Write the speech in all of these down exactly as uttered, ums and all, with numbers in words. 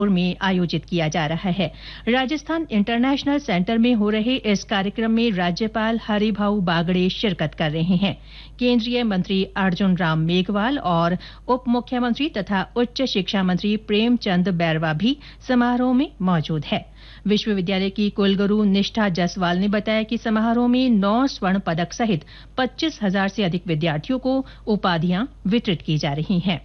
में आयोजित किया जा रहा है। राजस्थान इंटरनेशनल सेंटर में हो रहे इस कार्यक्रम में राज्यपाल हरिभाऊ बागड़े शिरकत कर रहे हैं। केंद्रीय मंत्री अर्जुन राम मेघवाल और उप मुख्यमंत्री तथा उच्च शिक्षा मंत्री प्रेमचंद बैरवा भी समारोह में मौजूद है। विश्वविद्यालय की कुलगुरु निष्ठा जसवाल ने बताया कि समारोह में नौ स्वर्ण पदक सहित पच्चीस हजार से अधिक विद्यार्थियों को उपाधियां वितरित की जा रही हैं।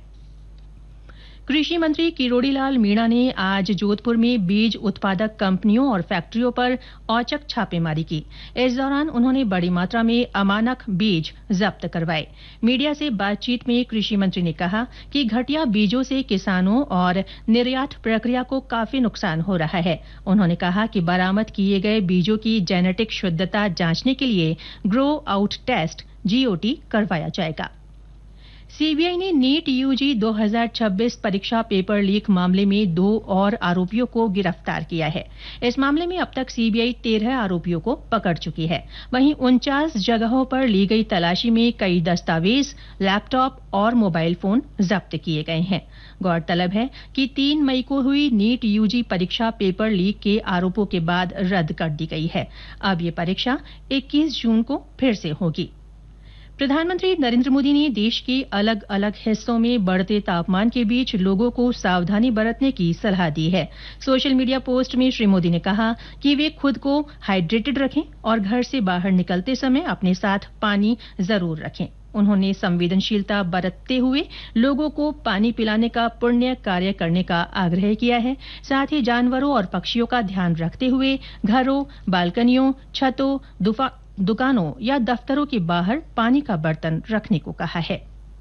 कृषि मंत्री किरोड़ीलाल मीणा ने आज जोधपुर में बीज उत्पादक कंपनियों और फैक्ट्रियों पर औचक छापेमारी की। इस दौरान उन्होंने बड़ी मात्रा में अमानक बीज जब्त करवाए। मीडिया से बातचीत में कृषि मंत्री ने कहा कि घटिया बीजों से किसानों और निर्यात प्रक्रिया को काफी नुकसान हो रहा है। उन्होंने कहा कि बरामद किए गए बीजों की जेनेटिक शुद्धता जांचने के लिए ग्रो आउट टेस्ट जीओटी करवाया जाएगा। सीबीआई ने नीट यूजी दो हज़ार छब्बीस परीक्षा पेपर लीक मामले में दो और आरोपियों को गिरफ्तार किया है। इस मामले में अब तक सीबीआई तेरह आरोपियों को पकड़ चुकी है। वहीं उनचास जगहों पर ली गई तलाशी में कई दस्तावेज, लैपटॉप और मोबाइल फोन जब्त किए गए हैं। गौरतलब है कि तीन मई को हुई नीट यूजी परीक्षा पेपर लीक के आरोपों के बाद रद्द कर दी गई है। अब ये परीक्षा इक्कीस जून को फिर से होगी। प्रधानमंत्री नरेंद्र मोदी ने देश के अलग अलग हिस्सों में बढ़ते तापमान के बीच लोगों को सावधानी बरतने की सलाह दी है। सोशल मीडिया पोस्ट में श्री मोदी ने कहा कि वे खुद को हाइड्रेटेड रखें और घर से बाहर निकलते समय अपने साथ पानी जरूर रखें। उन्होंने संवेदनशीलता बरतते हुए लोगों को पानी पिलाने का पुण्य कार्य करने का आग्रह किया है। साथ ही जानवरों और पक्षियों का ध्यान रखते हुए घरों, बालकनियों, छतों, दुफा दुकानों या दफ्तरों के बाहर पानी का बर्तन रखने को कहा है।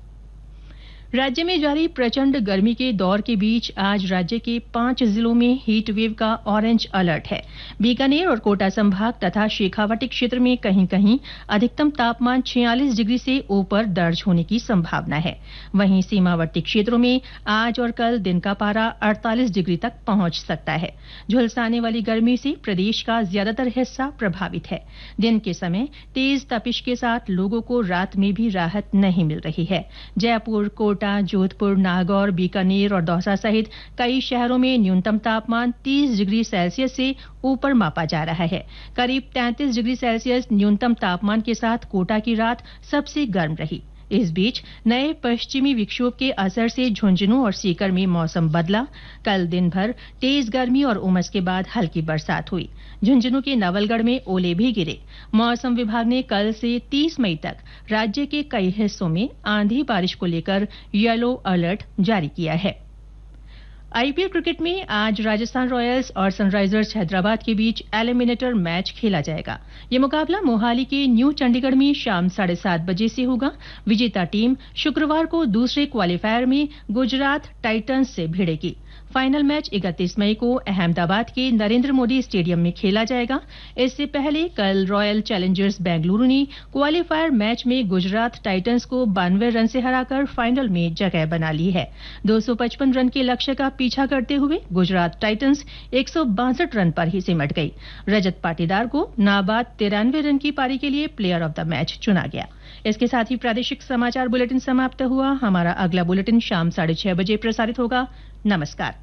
राज्य में जारी प्रचंड गर्मी के दौर के बीच आज राज्य के पांच जिलों में हीट वेव का ऑरेंज अलर्ट है। बीकानेर और कोटा संभाग तथा शेखावाटी क्षेत्र में कहीं कहीं अधिकतम तापमान छियालीस डिग्री से ऊपर दर्ज होने की संभावना है। वहीं सीमावर्ती क्षेत्रों में आज और कल दिन का पारा अड़तालीस डिग्री तक पहुंच सकता है। झुलसाने वाली गर्मी से प्रदेश का ज्यादातर हिस्सा प्रभावित है। दिन के समय तेज तपिश के साथ लोगों को रात में भी राहत नहीं मिल रही है। जयपुर, कोटा, जोधपुर, नागौर, बीकानेर और दौसा सहित कई शहरों में न्यूनतम तापमान तीस डिग्री सेल्सियस से ऊपर मापा जा रहा है। करीब तैंतीस डिग्री सेल्सियस न्यूनतम तापमान के साथ कोटा की रात सबसे गर्म रही। इस बीच नए पश्चिमी विक्षोभ के असर से झुंझुनू और सीकर में मौसम बदला। कल दिन भर तेज गर्मी और उमस के बाद हल्की बरसात हुई। झुंझुनू के नवलगढ़ में ओले भी गिरे। मौसम विभाग ने कल से तीस मई तक राज्य के कई हिस्सों में आंधी बारिश को लेकर येलो अलर्ट जारी किया है। आईपीएल क्रिकेट में आज राजस्थान रॉयल्स और सनराइजर्स हैदराबाद के बीच एलिमिनेटर मैच खेला जाएगा। ये मुकाबला मोहाली के न्यू चंडीगढ़ में शाम साढ़े सात बजे से होगा। विजेता टीम शुक्रवार को दूसरे क्वालीफायर में गुजरात टाइटंस से भिड़ेगी। फाइनल मैच इकतीस मई को अहमदाबाद के नरेंद्र मोदी स्टेडियम में खेला जाएगा। इससे पहले कल रॉयल चैलेंजर्स बेंगलुरु ने क्वालीफायर मैच में गुजरात टाइटंस को बानवे रन से हराकर फाइनल में जगह बना ली है। दो सौ पचपन रन के लक्ष्य का पीछा करते हुए गुजरात टाइटंस एक सौ बासठ रन पर ही सिमट गई। रजत पाटीदार को नाबाद तिरानवे रन की पारी के लिए प्लेयर ऑफ द मैच चुना गया। इसके साथ ही प्रादेशिक समाचार बुलेटिन समाप्त हुआ। हमारा अगला बुलेटिन शाम साढ़े छह बजे प्रसारित होगा। नमस्कार।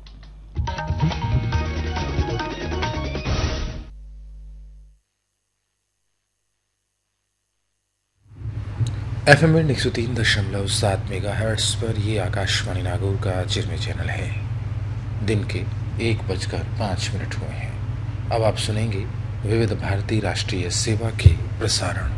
एफएम एक सौ तीन दशमलव सात मेगाहर्ट्ज पर यह आकाशवाणी नागौर का चिरमी चैनल है। दिन के एक बजकर पाँच मिनट हुए हैं। अब आप सुनेंगे विविध भारती राष्ट्रीय सेवा के प्रसारण।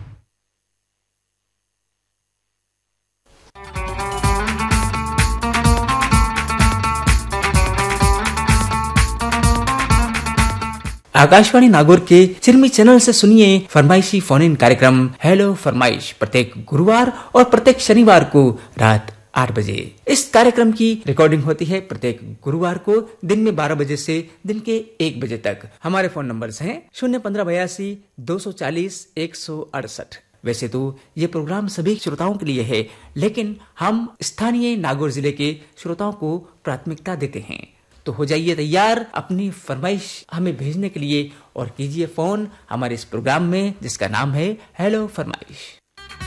आकाशवाणी नागौर के चिरमी चैनल से सुनिए फरमाइशी फोन इन कार्यक्रम हेलो फरमाइश प्रत्येक गुरुवार और प्रत्येक शनिवार को रात आठ बजे। इस कार्यक्रम की रिकॉर्डिंग होती है प्रत्येक गुरुवार को दिन में बारह बजे से दिन के एक बजे तक। हमारे फोन नंबर्स हैं शून्य पंद्रह बयासी दो सौ चालीस एक सौ अड़सठ। वैसे तो ये प्रोग्राम सभी श्रोताओं के लिए है, लेकिन हम स्थानीय नागौर जिले के श्रोताओं को प्राथमिकता देते हैं। तो हो जाइए तैयार अपनी फरमाइश हमें भेजने के लिए और कीजिए फोन हमारे इस प्रोग्राम में जिसका नाम है हेलो फरमाइश।